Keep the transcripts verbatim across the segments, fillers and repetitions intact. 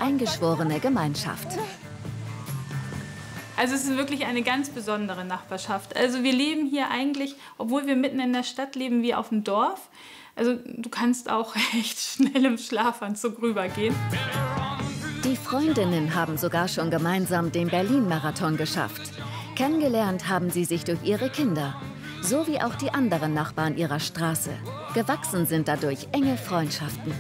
eingeschworene Gemeinschaft. Also es ist wirklich eine ganz besondere Nachbarschaft. Also wir leben hier eigentlich, obwohl wir mitten in der Stadt leben, wie auf dem Dorf. Also du kannst auch echt schnell im Schlafanzug rübergehen. Die Freundinnen haben sogar schon gemeinsam den Berlin-Marathon geschafft. Kennengelernt haben sie sich durch ihre Kinder, so wie auch die anderen Nachbarn ihrer Straße. Gewachsen sind dadurch enge Freundschaften.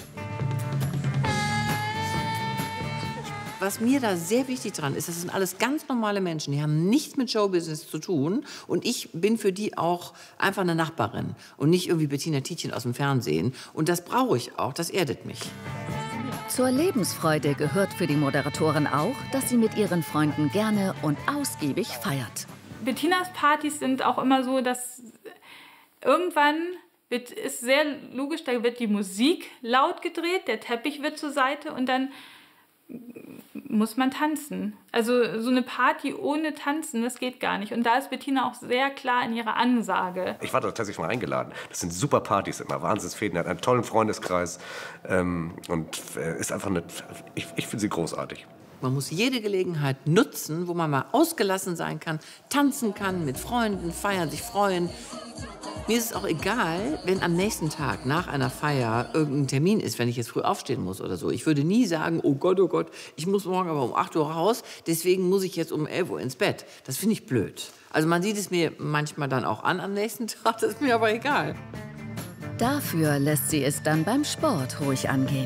Was mir da sehr wichtig dran ist, das sind alles ganz normale Menschen, die haben nichts mit Showbusiness zu tun. Und ich bin für die auch einfach eine Nachbarin und nicht irgendwie Bettina Tietjen aus dem Fernsehen. Und das brauche ich auch, das erdet mich. Zur Lebensfreude gehört für die Moderatorin auch, dass sie mit ihren Freunden gerne und ausgiebig feiert. Bettinas Partys sind auch immer so, dass irgendwann wird, ist sehr logisch, da wird die Musik laut gedreht, der Teppich wird zur Seite und dann muss man tanzen. Also so eine Party ohne Tanzen, das geht gar nicht. Und da ist Bettina auch sehr klar in ihrer Ansage. Ich war dort tatsächlich mal eingeladen. Das sind super Partys immer, Wahnsinnsfäden, hat einen tollen Freundeskreis ähm, und äh, ist einfach eine, ich, ich finde sie großartig. Man muss jede Gelegenheit nutzen, wo man mal ausgelassen sein kann, tanzen kann, mit Freunden feiern, sich freuen. Mir ist es auch egal, wenn am nächsten Tag nach einer Feier irgendein Termin ist, wenn ich jetzt früh aufstehen muss oder so. Ich würde nie sagen, oh Gott, oh Gott, ich muss morgen aber um acht Uhr raus, deswegen muss ich jetzt um elf Uhr ins Bett. Das finde ich blöd. Also man sieht es mir manchmal dann auch an am nächsten Tag, das ist mir aber egal. Dafür lässt sie es dann beim Sport ruhig angehen.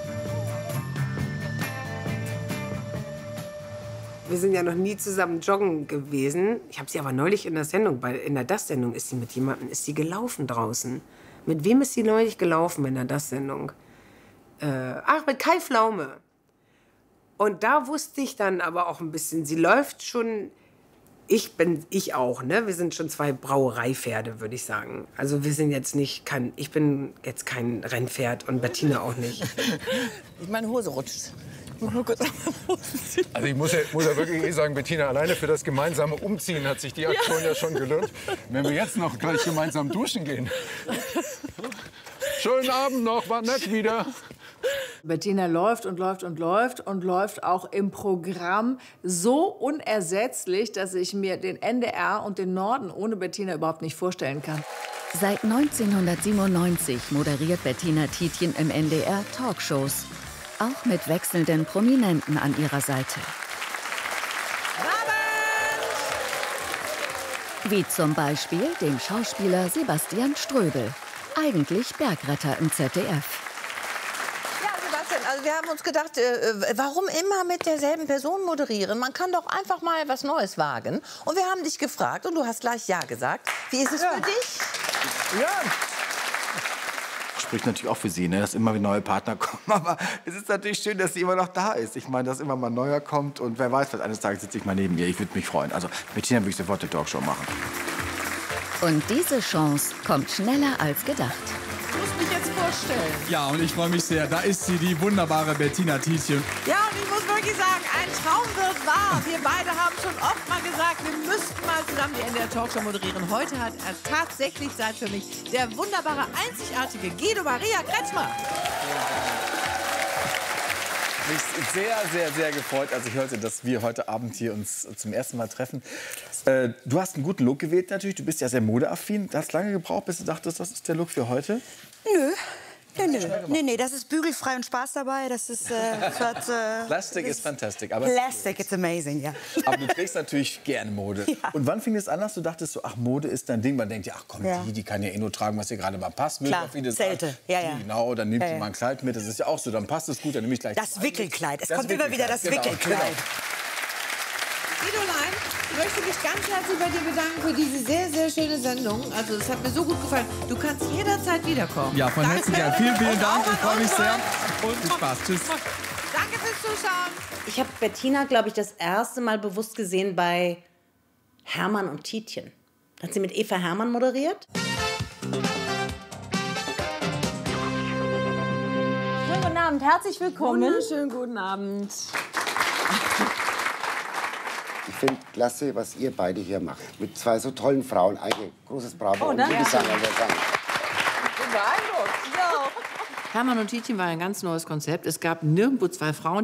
Wir sind ja noch nie zusammen joggen gewesen. Ich habe sie aber neulich in der Sendung, bei, in der Das-Sendung ist sie mit jemandem, ist sie gelaufen draußen. Mit wem ist sie neulich gelaufen in der Das-Sendung? Äh, ach, mit Kai Pflaume. Und da wusste ich dann aber auch ein bisschen, sie läuft schon, ich bin, ich auch, ne? Wir sind schon zwei Brauereipferde, würde ich sagen. Also wir sind jetzt nicht, kein, ich bin jetzt kein Rennpferd und Bettina auch nicht. Meine Hose rutscht. Also ich muss ja, muss ja wirklich sagen, Bettina, alleine für das gemeinsame Umziehen hat sich die Aktion ja, ja schon gelohnt. Wenn wir jetzt noch gleich gemeinsam duschen gehen. Schönen Abend noch, war nett wieder. Bettina läuft und läuft und läuft und läuft auch im Programm so unersetzlich, dass ich mir den N D R und den Norden ohne Bettina überhaupt nicht vorstellen kann. Seit neunzehnhundertsiebenundneunzig moderiert Bettina Tietjen im N D R Talkshows. Auch mit wechselnden Prominenten an ihrer Seite. Wie zum Beispiel dem Schauspieler Sebastian Ströbel, eigentlich Bergretter im Z D F. Ja, Sebastian, also wir haben uns gedacht, äh, warum immer mit derselben Person moderieren? Man kann doch einfach mal was Neues wagen. Und wir haben dich gefragt und du hast gleich Ja gesagt. Wie ist es ja. für dich? Ja. Spricht natürlich auch für sie, ne, dass immer wieder neue Partner kommen. Aber es ist natürlich schön, dass sie immer noch da ist. Ich meine, dass immer mal ein neuer kommt. Und wer weiß, vielleicht eines Tages sitze ich mal neben ihr. Ich würde mich freuen. Also mit Bettina würde ich sofort eine Talkshow machen. Und diese Chance kommt schneller als gedacht. Ich muss mich jetzt vorstellen. Ja, und ich freue mich sehr. Da ist sie, die wunderbare Bettina Tietjen. Ja, und ich muss wirklich sagen, ein Traum wird wahr. Wir beide haben schon oft mal gesagt, wir müssten mal zusammen die N D R Talkshow moderieren. Heute hat er tatsächlich Zeit für mich. Der wunderbare, einzigartige Guido Maria Kretschmer. Mich sehr, sehr, sehr gefreut, als ich hörte, dass wir heute Abend hier uns zum ersten Mal treffen. Äh, du hast einen guten Look gewählt natürlich. Du bist ja sehr modeaffin. Du hast lange gebraucht, bis du dachtest, das ist der Look für heute? Nö. Nee, nee, nee, nee, das ist bügelfrei und Spaß dabei. Das ist, äh, das hat, äh, Plastic ist fantastisch. Aber Plastic, it's amazing, ja. Aber du trägst natürlich gerne Mode. Ja. Und wann fing es an, dass du dachtest, so, ach, Mode ist dein Ding? Man denkt ja, ach komm, Ja. die, die kann ja eh nur tragen, was ihr gerade mal passt. Klar, Zelte, ja, ja. Genau, dann nimmt Ja, sie ja. mal ein Kleid mit. Das ist ja auch so, dann passt es gut, dann nehme ich gleich Das Wickelkleid. Es Das kommt immer wieder das Wickelkleid, genau, Wickelkleid. Guidolein, ich möchte mich ganz herzlich bei dir bedanken für diese sehr, sehr schöne Sendung. Also es hat mir so gut gefallen. Du kannst jederzeit wiederkommen. Ja, von Herzen gern. Vielen, vielen Dank. Ich freue mich sehr. Und viel Spaß. Tschüss. Danke fürs Zuschauen. Ich habe Bettina, glaube ich, das erste Mal bewusst gesehen bei Hermann und Tietjen. Hat sie mit Eva Hermann moderiert? Schönen guten Abend, herzlich willkommen. Wunderschönen guten Abend. Ich finde klasse, was ihr beide hier macht. Mit zwei so tollen Frauen. Ein großes Bravo. Oh, und danke. liebe Sandra, wir sagen. Ich bin beeindruckt. Ja. Hermann und Tietjen war ein ganz neues Konzept. Es gab nirgendwo zwei Frauen.